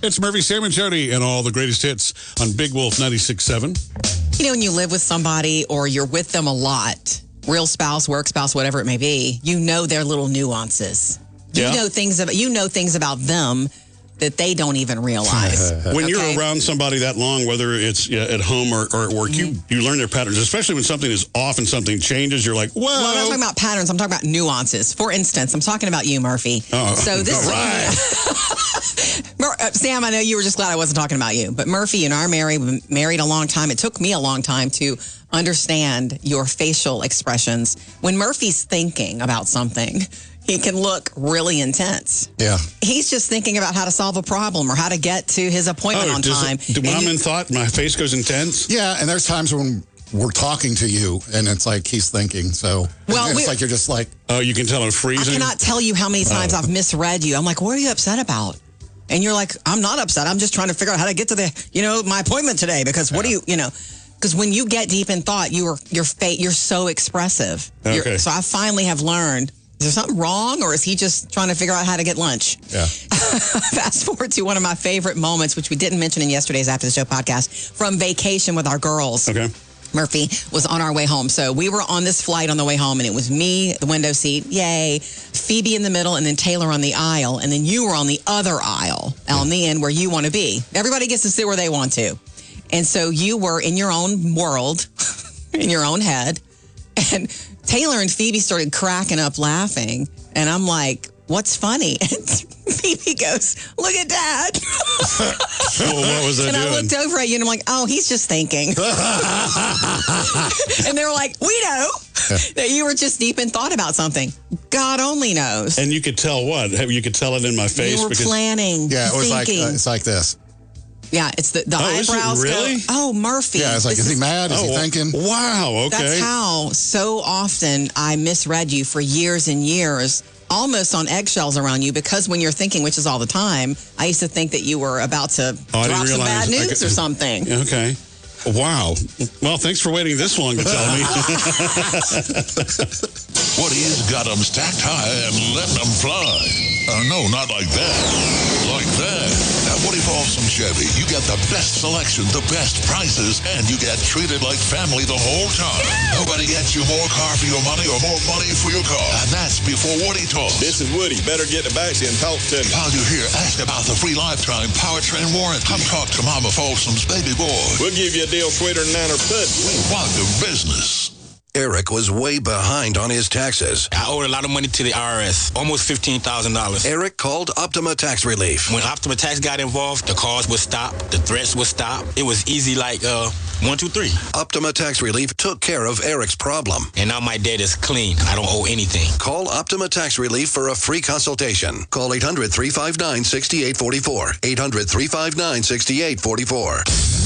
It's Murphy, Sam, and Jody, and all the greatest hits on Big Wolf 96.7. You know, when you live with somebody or you're with them a lot, real spouse, work spouse, whatever it may be, you know their little nuances. You know things about them that they don't even realize. When you're around somebody that long, whether it's at home or at work, you learn their patterns, especially when something is off and something changes. You're like, whoa. Well, I'm not talking about patterns. I'm talking about nuances. For instance, I'm talking about you, Murphy. So this Sam, I know you were just glad I wasn't talking about you. But Murphy and I are married a long time. It took me a long time to understand your facial expressions. When Murphy's thinking about something, he can look really intense. Yeah. He's just thinking about how to solve a problem or how to get to his appointment on time. When I'm in thought, my face goes intense? Yeah, and there's times when we're talking to you, and it's like he's thinking. So it's like you're just like... Oh, you can tell I'm freezing? I cannot tell you how many times I've misread you. I'm like, what are you upset about? And you're like, I'm not upset. I'm just trying to figure out how to get to my appointment today. Because what do you... Because when you get deep in thought, you're so expressive. Okay. So I finally have learned... Is there something wrong, or is he just trying to figure out how to get lunch? Yeah. Fast forward to one of my favorite moments, which we didn't mention in yesterday's After the Show podcast, from vacation with our girls. Okay. Murphy was on our way home. So we were on this flight on the way home, and it was me, the window seat, yay, Phoebe in the middle, and then Taylor on the aisle, and then you were on the other aisle, on the end where you want to be. Everybody gets to sit where they want to. And so you were in your own world, in your own head, and Taylor and Phoebe started cracking up laughing, and I'm like, what's funny? And Phoebe goes, look at Dad. Well, what was I doing? And I looked over at you, and I'm like, oh, he's just thinking. And they were like, we know that you were just deep in thought about something. God only knows. And you could tell what? You could tell it in my face? You were planning, Yeah, it was thinking. it's like this. Yeah, it's the eyebrows. Is it really? Oh, Murphy. Yeah, it's like, is he mad? Is he thinking? Wow, okay. That's how so often I misread you for years and years, almost on eggshells around you, because when you're thinking, which is all the time, I used to think that you were about to drop some bad news or something. Okay. Wow. Well, thanks for waiting this long to tell me. Woody's got them stacked high and letting them fly. No, not like that. Like that. At Woody Paulson Chevy, you get the best selection, the best prices, and you get treated like family the whole time. Nobody gets you more car for your money or more money for your car. And that's before Woody talks. This is Woody. Better get the backseat and talk to me. While you're here, ask about the free lifetime powertrain warranty. Come talk to Mama Folsom's baby boy. We'll give you a deal sweeter than Niner pudding. We want the business. Eric was way behind on his taxes. I owed a lot of money to the IRS, almost $15,000. Eric called Optima Tax Relief. When Optima Tax got involved, the calls would stop, the threats would stop. It was easy like 1, 2, 3. Optima Tax Relief took care of Eric's problem. And now my debt is clean. I don't owe anything. Call Optima Tax Relief for a free consultation. Call 800-359-6844. 800-359-6844.